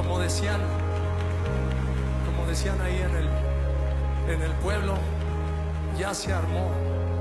como decían, ahí en el pueblo, ya se armó.